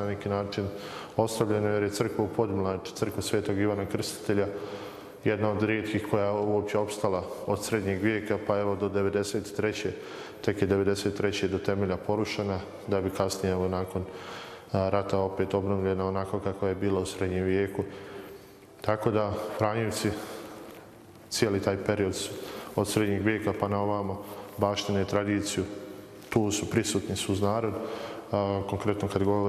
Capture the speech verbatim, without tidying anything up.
neki način ostavljeno jer je crkva u Podmlači, crkva Svetog Ivana Krstitelja, jedna od rijetkih koja je uopće opstala od srednjeg vijeka pa evo do devedeset treće Tek je devedeset treće do temelja porušena, da bi kasnije evo nakon rata opet obnovljena onako kako je bila u srednjem vijeku. Tako da Franjevci cijeli taj period su od srednjeg vijeka pa na ovamo baštine tradiciju, tu su prisutni su uz narod, konkretno kad govorimo